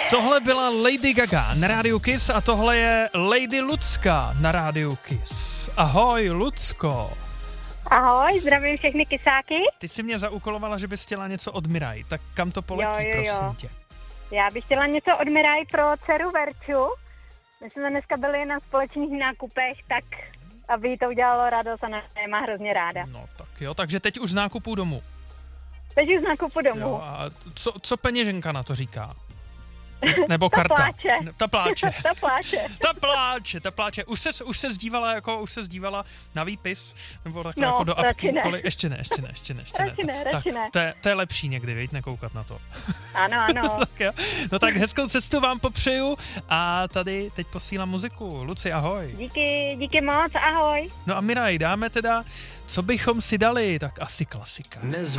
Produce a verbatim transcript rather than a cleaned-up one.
Tohle byla Lady Gaga na rádiu Kiss a tohle je Lady Lucka na rádiu Kiss. Ahoj, Lucko. Ahoj, zdravím všechny kysáky. Ty jsi mě zaúkolovala, že bys chtěla něco od Mirai, tak kam to poletí, jo, jo, prosím jo. tě? Já bych chtěla něco od Mirai pro dceru Verču. My jsme dneska byli na společných nákupech, tak aby jí to udělalo radost a je má hrozně ráda. No tak jo, takže teď už z nákupů domů. Teď už z nákupu domů. Jo, a co, co peněženka na to říká? Nebo ta karta. Pláče. Ta pláče. ta pláče. ta pláče, ta pláče. Už se už se zdívala jako už se zdívala na výpis nebo takhle no, jako do apky. Ne. Koli, ještě ne, ještě ne, ještě ne, ještě radši ne. ne, Tak, radši tak ne. to, je, to je lepší někdy, viď, nekoukat na to. Ano, ano. tak jo. No tak hezkou cestu vám popřeju a tady teď posílám muziku. Luci, ahoj. Díky, díky moc, ahoj. No a Miraj, dáme teda, co bychom si dali, tak asi klasika.